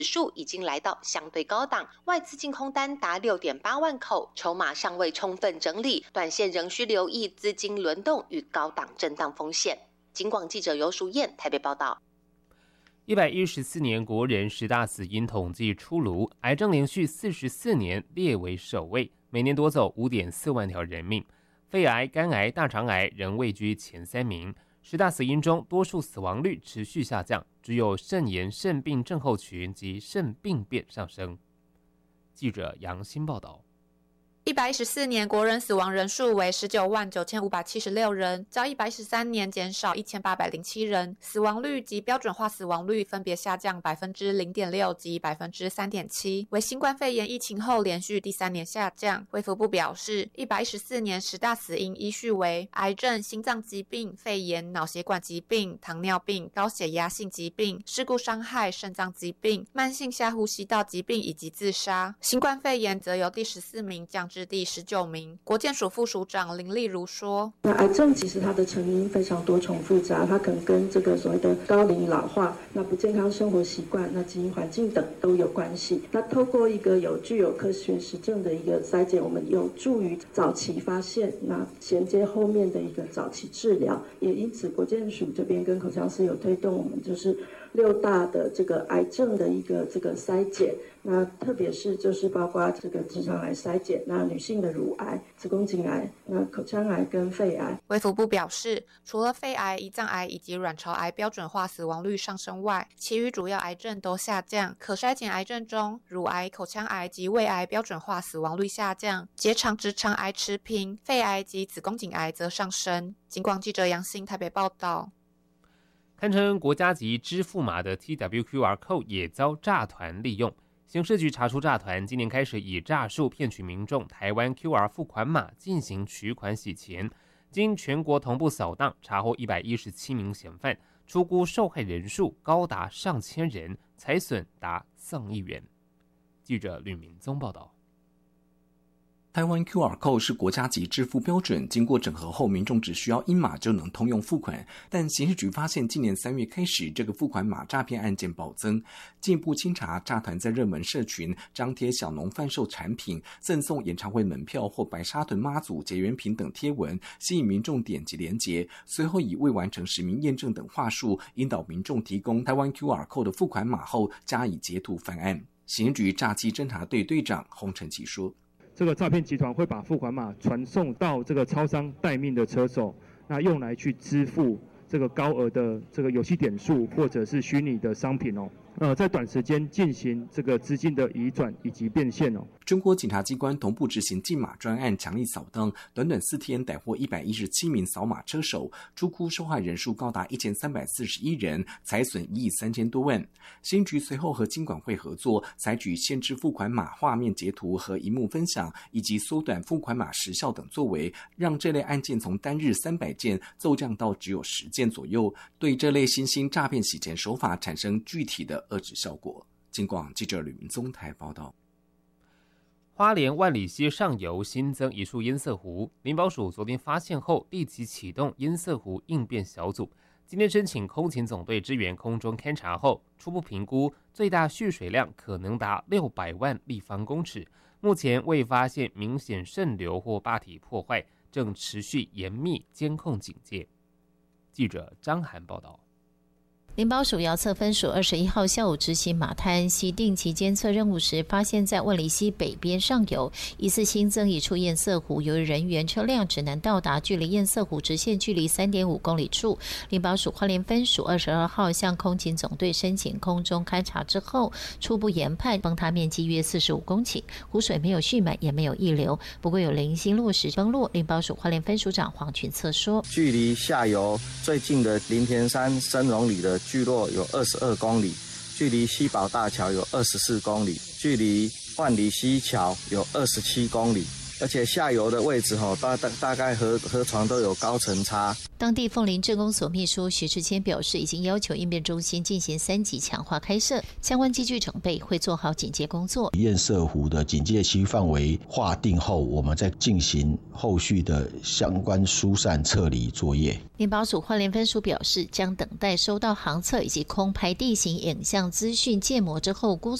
数已经来到相对高档，外资净空单达 6.8 万口，筹码尚未充分整理，短线仍需留意资金轮动与高档震荡风险。警广记者游淑燕台北报道。 114年国人10大死因统计出炉，癌症连续44年列为首位，每年夺走 5.4 万条人命。肺癌、肝癌、大肠癌仍位居前3名。10大死因中，多数死亡率持续下降，只有肾炎肾病症候群及肾病变上升。记者杨欣报道。 114年国人死亡人数为199576人，较113年减少1807人，死亡率及标准化死亡率分别下降 0.6% 及 3.7%， 为新冠肺炎疫情后连续第3年下降。卫福部表示，114年10大死因依序为癌症、心脏疾病、肺炎、脑血管疾病、糖尿病、高血压性疾病、事故伤害、肾脏疾病、慢性下呼吸道疾病以及自杀。新冠肺炎则由第14名降至第19名。国健署副署长林丽如说， 那癌症其实它的成因非常多重复杂，它可能跟这个所谓的高龄老化、那不健康生活习惯、那基因环境等都有关系。那透过一个具有科学实证的一个筛检，我们有助于早期发现，那衔接后面的一个早期治疗。也因此国健署这边跟口腔师有推动我们就是6大的这个癌症的一个这个筛检，那特别是就是包括这个直肠癌筛检，那女性的乳癌、子宫颈癌、那口腔癌跟肺癌。 卫福部表示，除了肺癌、胰脏癌以及卵巢癌标准化死亡率上升外，其余主要癌症都下降。可筛检癌症中，乳癌、口腔癌及胃癌标准化死亡率下降，结肠直肠癌持平，肺癌及子宫颈癌则上升。警广记者杨欣台北报道。 堪称国家级支付码的 TWQR Code 也遭诈团利用。刑事局查出诈团今年开始以诈术骗取民众台湾 QR 付款码进行取款洗钱，经全国同步扫荡，查获117名嫌犯，初估受害人数高达上千人，财损达上亿元。记者吕明宗报道。 台湾 QR Code 是国家级支付标准，经过整合后，民众只需要一码就能通用付款。但刑事局发现，今年3月开始，这个付款码诈骗案件暴增。进一步清查，诈团在热门社群张贴小农贩售产品、赠送演唱会门票或白沙屯妈祖结缘品等贴文，吸引民众点击连结，随后以未完成实名验证等话术，引导民众提供台湾 QR Code 的付款码后，加以截图犯案。刑事局诈欺侦查队队长洪承奇说， 这个诈骗集团会把付款码传送到这个超商待命的车手，那用来去支付这个高额的这个游戏点数或者是虚拟的商品在短时间进行这个资金的移转以及变现中国检察机关同步执行禁码专案，强力扫荡，短短4天逮获117名扫码车手，初估受害人数高达1341人，财损1亿3000多万。新局随后和金管会合作，采取限制付款码画面截图和萤幕分享，以及缩短付款码时效等作为，让这类案件从单日300件骤降到只有10件左右，对这类新兴诈骗洗钱手法产生具体的遏制效果。警广记者吕明宗台报道。 花莲万里溪上游新增一处堰塞湖，林保署昨天发现后立即启动堰塞湖应变小组，今天申请空勤总队支援空中勘察后，初步评估最大蓄水量可能达600万立方公尺，目前未发现明显渗流或坝体破坏，正持续严密监控警戒。记者张涵报道。 林保署遥测分署21号下午执行马滩溪定期监测任务时，发现在万里溪北边上游疑似新增一处堰塞湖，由于人员车辆只能到达距离堰塞湖直线距离3.5公里处。林保署花莲分署22号向空勤总队申请空中勘察之后，初步研判崩塌面积约45公顷，湖水没有蓄满也没有溢流，不过有零星落石崩落。林保署花莲分署长黄群策说， 距离下游最近的林田山深溶里的聚落有22公里，距离西宝大桥有24公里，距离万里溪桥有27公里。 而且下游的位置大概河床都有高层差。 当地凤林镇公所秘书徐志谦表示，已经要求应变中心进行3级强化开设，相关机具整备，会做好警戒工作。 堰塞湖的警戒区范围划定后，我们再进行后续的相关疏散撤离作业。 联保署花莲分署表示，将等待收到航测以及空拍地形影像资讯建模之后，估